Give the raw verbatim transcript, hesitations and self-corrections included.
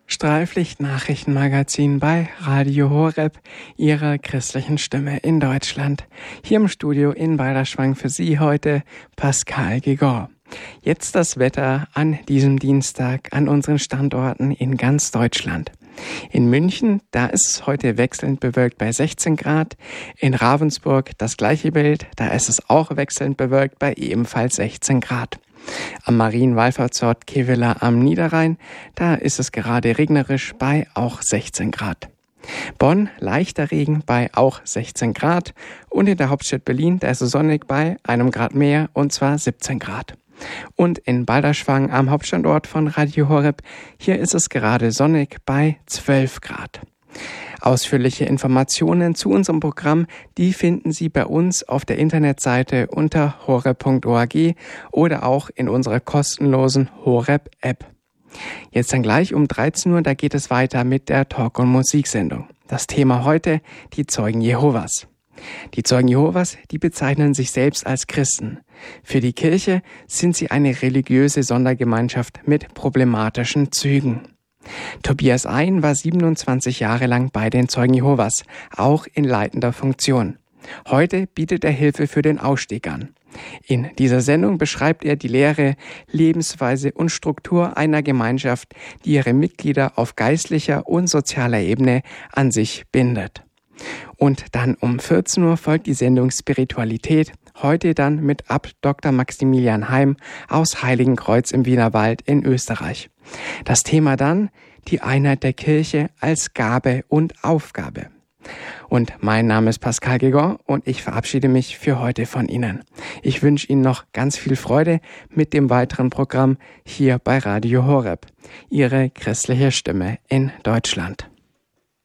Streiflicht-Nachrichtenmagazin bei Radio Horeb, Ihrer christlichen Stimme in Deutschland. Hier im Studio in Balderschwang für Sie heute Pascal Gigor. Jetzt das Wetter an diesem Dienstag an unseren Standorten in ganz Deutschland. In München, da ist es heute wechselnd bewölkt bei sechzehn Grad. In Ravensburg das gleiche Bild, da ist es auch wechselnd bewölkt bei ebenfalls sechzehn Grad. Am Marienwallfahrtsort Kevela am Niederrhein, da ist es gerade regnerisch bei auch sechzehn Grad. Bonn, leichter Regen bei auch sechzehn Grad. Und in der Hauptstadt Berlin, da ist es sonnig bei einem Grad mehr und zwar siebzehn Grad. Und in Balderschwang am Hauptstandort von Radio Horeb, hier ist es gerade sonnig bei zwölf Grad. Ausführliche Informationen zu unserem Programm, die finden Sie bei uns auf der Internetseite unter horeb punkt org oder auch in unserer kostenlosen Horeb-App. Jetzt dann gleich um dreizehn Uhr, da geht es weiter mit der Talk- und Musiksendung. Das Thema heute, die Zeugen Jehovas. Die Zeugen Jehovas, die bezeichnen sich selbst als Christen. Für die Kirche sind sie eine religiöse Sondergemeinschaft mit problematischen Zügen. Tobias Ein war siebenundzwanzig Jahre lang bei den Zeugen Jehovas, auch in leitender Funktion. Heute bietet er Hilfe für den Ausstieg an. In dieser Sendung beschreibt er die Lehre, Lebensweise und Struktur einer Gemeinschaft, die ihre Mitglieder auf geistlicher und sozialer Ebene an sich bindet. Und dann um vierzehn Uhr folgt die Sendung Spiritualität, heute dann mit Abt Doktor Maximilian Heim aus Heiligenkreuz im Wienerwald in Österreich. Das Thema dann die Einheit der Kirche als Gabe und Aufgabe. Und mein Name ist Pascal Gigor und ich verabschiede mich für heute von Ihnen. Ich wünsche Ihnen noch ganz viel Freude mit dem weiteren Programm hier bei Radio Horeb, Ihre christliche Stimme in Deutschland.